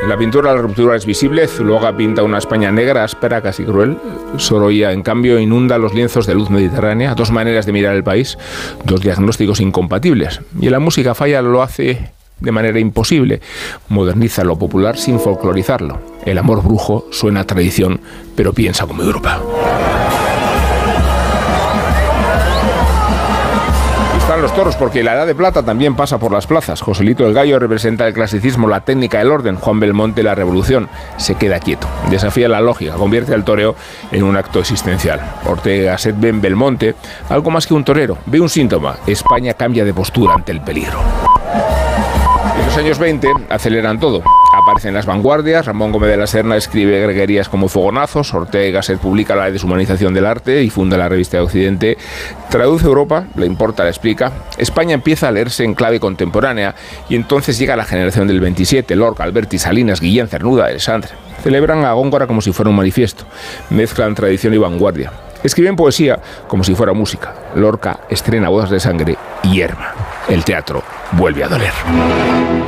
la pintura la ruptura es visible. Zuluaga pinta una España negra, áspera, casi cruel. Sorolla, en cambio, inunda los lienzos de luz mediterránea. Dos maneras de mirar el país, dos diagnósticos incompatibles. Y en la música Falla lo hace de manera imposible. Moderniza lo popular sin folclorizarlo. El amor brujo suena a tradición, pero piensa como Europa. Están los toros, porque la Edad de Plata también pasa por las plazas. Joselito el Gallo representa el clasicismo, la técnica, el orden. Juan Belmonte la revolución. Se queda quieto, desafía la lógica, convierte al toreo en un acto existencial. Ortega Set ve en Belmonte algo más que un torero, ve un síntoma. España cambia de postura ante el peligro. En los años 20 aceleran todo. Aparecen las vanguardias, Ramón Gómez de la Serna escribe greguerías como Fogonazos, Ortega Set publica la deshumanización del arte y funda la revista de Occidente, traduce Europa, le importa, le explica. España empieza a leerse en clave contemporánea y entonces llega la generación del 27, Lorca, Alberti, Salinas, Guillén, Cernuda, Alessandre. Celebran a Góngora como si fuera un manifiesto, mezclan tradición y vanguardia. Escriben poesía como si fuera música. Lorca estrena Bodas de Sangre y Yerma. El teatro vuelve a doler.